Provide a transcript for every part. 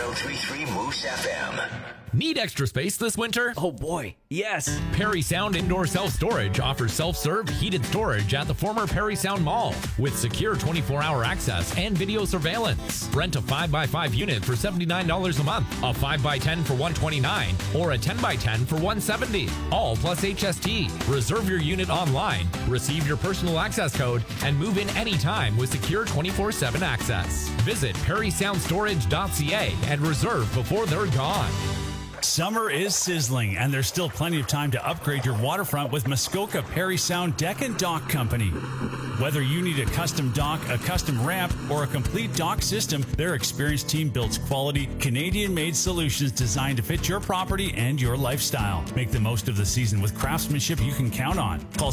1033 Moose FM. Need extra space this winter? Oh boy, yes. Perry Sound Indoor Self-Storage offers self-serve heated storage at the former Perry Sound Mall with secure 24-hour access and video surveillance. Rent a 5x5 unit for $79 a month, a 5x10 for $129, or a 10x10 for $170. All plus HST. Reserve your unit online, receive your personal access code, and move in anytime with secure 24/7 access. Visit perrysoundstorage.ca and reserve before they're gone. Summer is sizzling, and there's still plenty of time to upgrade your waterfront with Muskoka Perry Sound Deck and Dock Company. Whether you need a custom dock, a custom ramp, or a complete dock system, their experienced team builds quality, Canadian-made solutions designed to fit your property and your lifestyle. Make the most of the season with craftsmanship you can count on. Call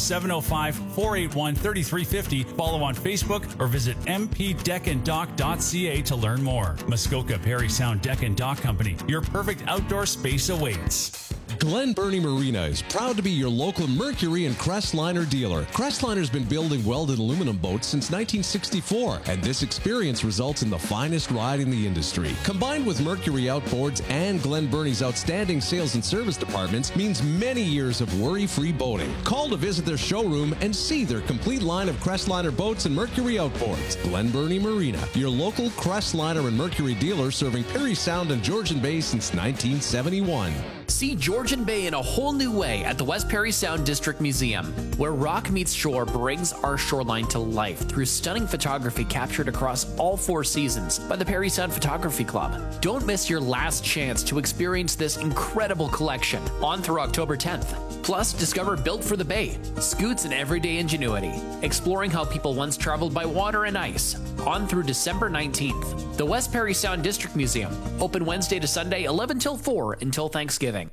705-481-3350, follow on Facebook, or visit mpdeckanddock.ca to learn more. Muskoka Perry Sound Deck and Dock Company, your perfect outdoor space awaits. Glen Burnie Marina is proud to be your local Mercury and Crestliner dealer. Crestliner's been building welded aluminum boats since 1964, and this experience results in the finest ride in the industry. Combined with Mercury Outboards and Glen Burnie's outstanding sales and service departments means many years of worry-free boating. Call to visit their showroom and see their complete line of Crestliner boats and Mercury Outboards. Glen Burnie Marina, your local Crestliner and Mercury dealer serving Perry Sound and Georgian Bay since 1971. See Georgian Bay in a whole new way at the West Perry Sound District Museum, where rock meets shore brings our shoreline to life through stunning photography captured across all 4 seasons by the Perry Sound Photography Club. Don't miss your last chance to experience this incredible collection on through October 10th. Plus, discover Built for the Bay, Scoots and Everyday Ingenuity, exploring how people once traveled by water and ice, on through December 19th. The West Perry Sound District Museum, open Wednesday to Sunday, 11 till 4 until Thanksgiving.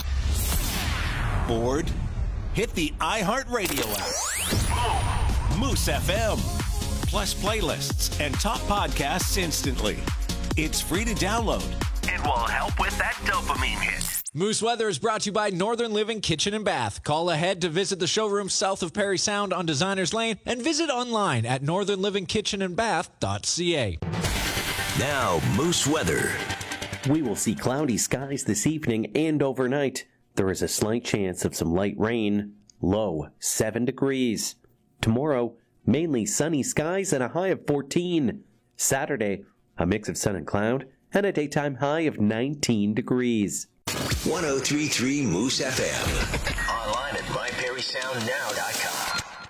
Bored? Hit the iHeartRadio app. Moose FM. Plus playlists and top podcasts instantly. It's free to download. It will help with that dopamine hit. Moose Weather is brought to you by Northern Living Kitchen and Bath. Call ahead to visit the showroom south of Perry Sound on Designers Lane and visit online at northernlivingkitchenandbath.ca. Now, Moose Weather. We will see cloudy skies this evening and overnight. There is a slight chance of some light rain. Low 7 degrees. Tomorrow, mainly sunny skies and a high of 14. Saturday, a mix of sun and cloud and a daytime high of 19 degrees. 1033 Moose FM. Online at myperrysoundnow.com.